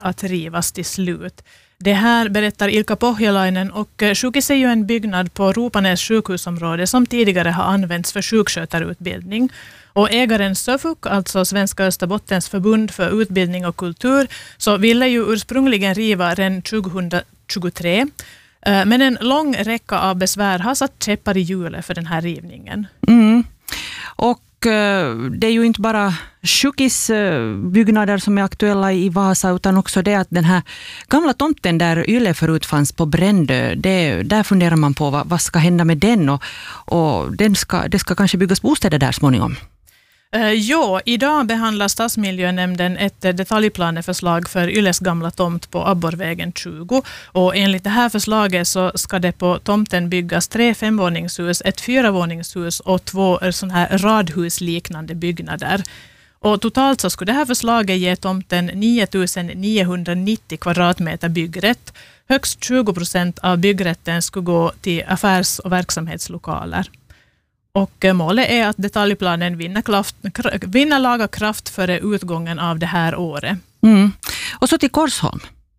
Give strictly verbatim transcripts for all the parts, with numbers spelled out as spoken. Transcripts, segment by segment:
att rivas till slut. Det här berättar Ilkka Pohjalainen, och sjukhus är ju en byggnad på Ropanäs sjukhusområde som tidigare har använts för sjukskötarutbildning. Och ägaren Söfuk, alltså Svenska Österbottens förbund för utbildning och kultur, så ville ju ursprungligen riva redan tjugohundratjugotre. Men en lång räcka av besvär har satt käppar i hjulet för den här rivningen. Mm. Och det är ju inte bara sjukhusbyggnader som är aktuella i Vasa, utan också det att den här gamla tomten där Yle förut fanns på Brändö, det, där funderar man på vad, vad ska hända med den, och, och den ska, det ska kanske byggas bostäder där småningom. Uh, jo, idag behandlar Stadsmiljönämnden ett detaljplaneförslag för Yles gamla tomt på Abborrvägen tjugo, och enligt det här förslaget så ska det på tomten byggas tre femvåningshus, ett fyravåningshus och två sån här radhusliknande byggnader. Och totalt så skulle det här förslaget ge tomten nio tusen niohundranittio kvadratmeter byggrätt. Högst tjugo procent av byggrätten skulle gå till affärs- och verksamhetslokaler. Och målet är att detaljplanen vinner, kraft, vinner laga kraft före utgången av det här året. Mm. Och så till Korsholm.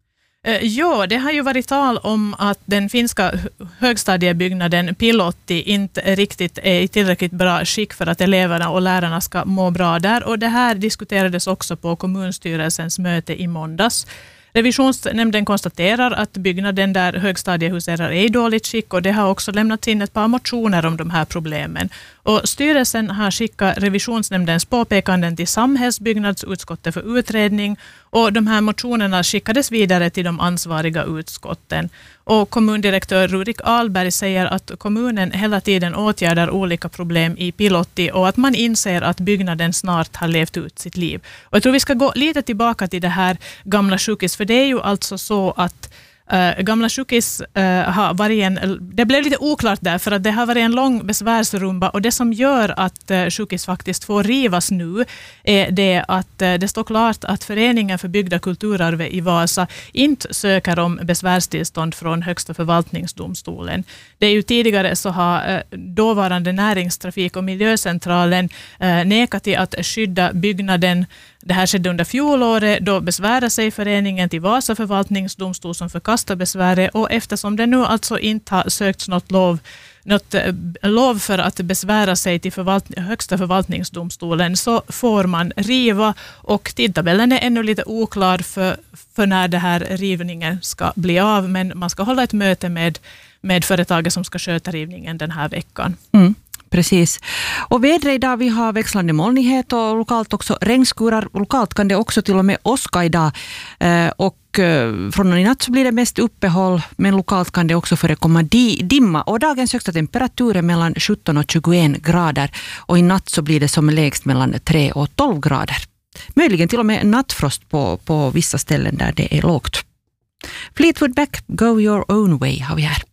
Eh, ja, det har ju varit tal om att den finska högstadiebyggnaden Pilotti inte riktigt är i tillräckligt bra skick för att eleverna och lärarna ska må bra där. Och det här diskuterades också på kommunstyrelsens möte i måndags. Revisionsnämnden konstaterar att byggnaden där högstadiehuserar är i dåligt skick, och det har också lämnats in ett par motioner om de här problemen. Och styrelsen har skickat revisionsnämndens påpekanden till samhällsbyggnadsutskottet för utredning, och de här motionerna skickades vidare till de ansvariga utskotten. Och kommundirektör Rurik Ahlberg säger att kommunen hela tiden åtgärdar olika problem i Pilotti, och att man inser att byggnaden snart har levt ut sitt liv. Och jag tror vi ska gå lite tillbaka till det här gamla sjukhus, för det är ju alltså så att Uh, gamla sjukhus uh, har varit en, det blev lite oklart där, för att det har varit en lång besvärsrumba, och det som gör att uh, sjukhus faktiskt får rivas nu är det att uh, det står klart att Föreningen för byggda kulturarvet i Vasa inte söker om besvärstillstånd från Högsta förvaltningsdomstolen. Det är ju tidigare så har uh, dåvarande näringstrafik- och miljöcentralen uh, nekat till att skydda byggnaden. Det här skedde under fjolåret, då besvärade sig föreningen till Vasa förvaltningsdomstol som förkastar besväret, och eftersom det nu alltså inte har sökts något lov, något lov för att besvära sig till förvalt- Högsta förvaltningsdomstolen, så får man riva, och tidtabellen är ännu lite oklar för, för när det här rivningen ska bli av, men man ska hålla ett möte med, med företaget som ska sköta rivningen den här veckan. Mm. Precis. Och vädret idag, vi har växlande molnighet och lokalt också regnskurar. Lokalt kan det också till och med åska idag. Eh, och eh, från i natt så blir det mest uppehåll, men lokalt kan det också förekomma di- dimma. Och dagens högsta temperatur är mellan sjutton och tjugoen grader. Och i natt så blir det som lägst mellan tre och tolv grader. Möjligen till och med nattfrost på, på vissa ställen där det är lågt. Fleetwood Mac, Go Your Own Way har vi här.